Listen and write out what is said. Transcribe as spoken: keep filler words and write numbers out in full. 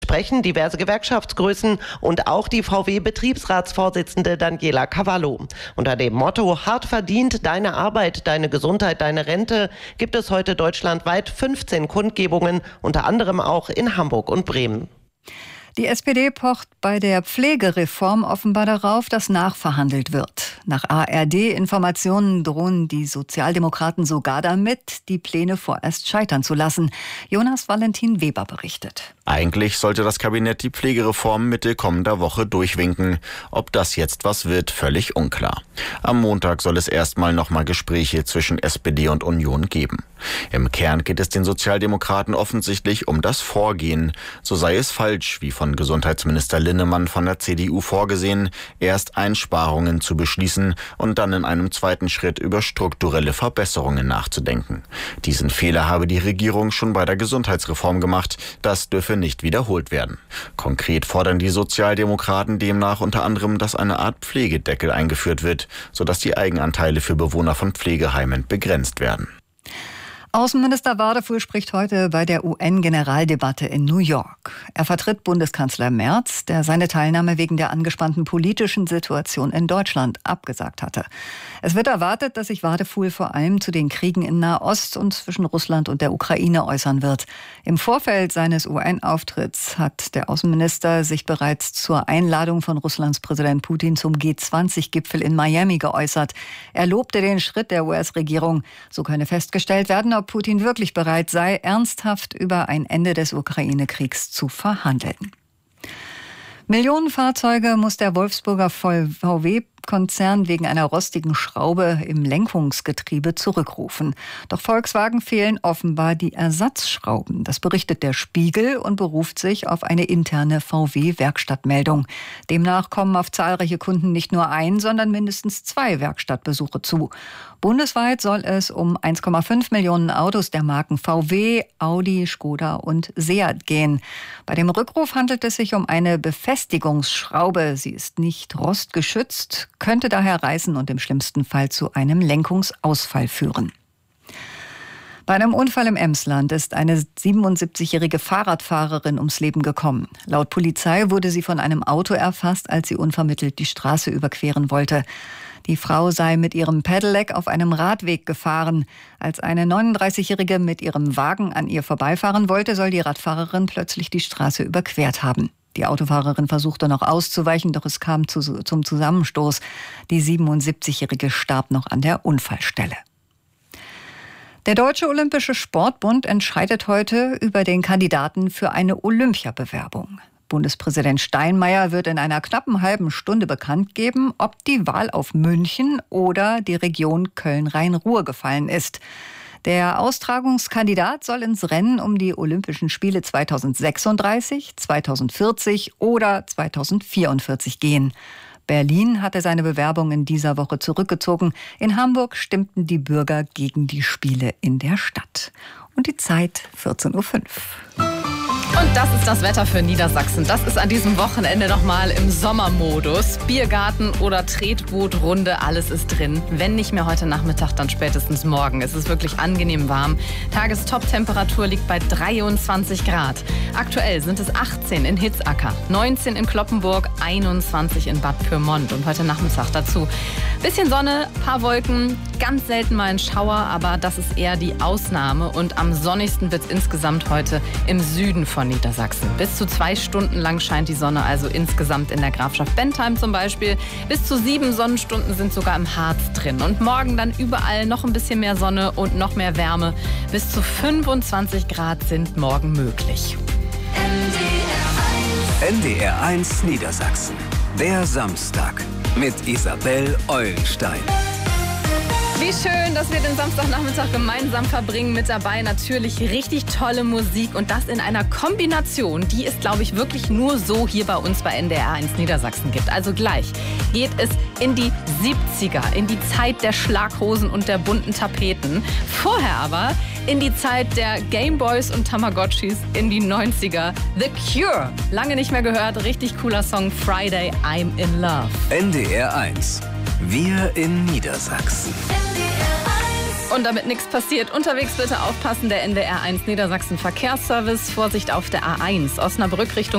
sprechen diverse Gewerkschaftsgrößen und auch die V W-Betriebsratsvorsitzende Daniela Cavallo. Unter dem Motto "Hart verdient, deine Arbeit, deine Gesundheit, deine Rente" gibt es heute deutschlandweit fünfzehn Kundgebungen, unter anderem auch in Hamburg und Bremen. Die S P D pocht bei der Pflegereform offenbar darauf, dass nachverhandelt wird. Nach A R D-Informationen drohen die Sozialdemokraten sogar damit, die Pläne vorerst scheitern zu lassen. Jonas Valentin Weber berichtet. Eigentlich sollte das Kabinett die Pflegereform Mitte kommender Woche durchwinken. Ob das jetzt was wird, völlig unklar. Am Montag soll es erstmal nochmal Gespräche zwischen S P D und Union geben. Im Kern geht es den Sozialdemokraten offensichtlich um das Vorgehen. So sei es falsch, wie von Gesundheitsminister Linnemann von der C D U vorgesehen, erst Einsparungen zu beschließen und dann in einem zweiten Schritt über strukturelle Verbesserungen nachzudenken. Diesen Fehler habe die Regierung schon bei der Gesundheitsreform gemacht. Das dürfe nicht wiederholt werden. Konkret fordern die Sozialdemokraten demnach unter anderem, dass eine Art Pflegedeckel eingeführt wird, sodass die Eigenanteile für Bewohner von Pflegeheimen begrenzt werden. Außenminister Wadefuhl spricht heute bei der U N-Generaldebatte in New York. Er vertritt Bundeskanzler Merz, der seine Teilnahme wegen der angespannten politischen Situation in Deutschland abgesagt hatte. Es wird erwartet, dass sich Wadefuhl vor allem zu den Kriegen in Nahost und zwischen Russland und der Ukraine äußern wird. Im Vorfeld seines U N-Auftritts hat der Außenminister sich bereits zur Einladung von Russlands Präsident Putin zum G zwanzig Gipfel in Miami geäußert. Er lobte den Schritt der U S-Regierung. So könne festgestellt werden, ob Putin wirklich bereit sei, ernsthaft über ein Ende des Ukraine-Kriegs zu verhandeln. Millionen Fahrzeuge muss der Wolfsburger V W-Konzern wegen einer rostigen Schraube im Lenkungsgetriebe zurückrufen. Doch Volkswagen fehlen offenbar die Ersatzschrauben. Das berichtet der Spiegel und beruft sich auf eine interne V W-Werkstattmeldung. Demnach kommen auf zahlreiche Kunden nicht nur ein, sondern mindestens zwei Werkstattbesuche zu. Bundesweit soll es um eins Komma fünf Millionen Autos der Marken V W, Audi, Skoda und Seat gehen. Bei dem Rückruf handelt es sich um eine Befestigungsschraube. Sie ist nicht rostgeschützt, könnte daher reißen und im schlimmsten Fall zu einem Lenkungsausfall führen. Bei einem Unfall im Emsland ist eine siebenundsiebzigjährige Fahrradfahrerin ums Leben gekommen. Laut Polizei wurde sie von einem Auto erfasst, als sie unvermittelt die Straße überqueren wollte. Die Frau sei mit ihrem Pedelec auf einem Radweg gefahren. Als eine neununddreißigjährige mit ihrem Wagen an ihr vorbeifahren wollte, soll die Radfahrerin plötzlich die Straße überquert haben. Die Autofahrerin versuchte noch auszuweichen, doch es kam zu, zum Zusammenstoß. Die siebenundsiebzigjährige starb noch an der Unfallstelle. Der Deutsche Olympische Sportbund entscheidet heute über den Kandidaten für eine Olympiabewerbung. Bundespräsident Steinmeier wird in einer knappen halben Stunde bekannt geben, ob die Wahl auf München oder die Region Köln-Rhein-Ruhr gefallen ist. Der Austragungskandidat soll ins Rennen um die Olympischen Spiele zweitausendsechsunddreißig, zweitausendvierzig oder zweitausendvierundvierzig gehen. Berlin hatte seine Bewerbung in dieser Woche zurückgezogen. In Hamburg stimmten die Bürger gegen die Spiele in der Stadt. Und die Zeit vierzehn Uhr fünf. Und das ist das Wetter für Niedersachsen. Das ist an diesem Wochenende nochmal im Sommermodus. Biergarten oder Tretbootrunde, alles ist drin. Wenn nicht mehr heute Nachmittag, dann spätestens morgen. Es ist wirklich angenehm warm. Tagestop-Temperatur liegt bei dreiundzwanzig Grad. Aktuell sind es achtzehn in Hitzacker, neunzehn in Cloppenburg, einundzwanzig in Bad Pyrmont. Und heute Nachmittag dazu bisschen Sonne, paar Wolken, ganz selten mal ein Schauer, aber das ist eher die Ausnahme. Und am sonnigsten wird es insgesamt heute im Süden von Niedersachsen. Bis zu zwei Stunden lang scheint die Sonne also insgesamt in der Grafschaft Bentheim zum Beispiel. Bis zu sieben Sonnenstunden sind sogar im Harz drin. Und morgen dann überall noch ein bisschen mehr Sonne und noch mehr Wärme. Bis zu fünfundzwanzig Grad sind morgen möglich. N D R eins Niedersachsen. Der Samstag mit Isabel Eulenstein. Wie schön, dass wir den Samstagnachmittag gemeinsam verbringen. Mit dabei natürlich richtig tolle Musik und das in einer Kombination, die es, glaube ich, wirklich nur so hier bei uns bei N D R eins Niedersachsen gibt. Also gleich geht es in die siebziger, in die Zeit der Schlaghosen und der bunten Tapeten. Vorher aber in die Zeit der Gameboys und Tamagotchis, in die neunziger. The Cure, lange nicht mehr gehört, richtig cooler Song, Friday, I'm in Love. N D R eins, wir in Niedersachsen. Und damit nichts passiert, unterwegs bitte aufpassen, der N D R eins Niedersachsen Verkehrsservice. Vorsicht auf der A eins, Osnabrück Richtung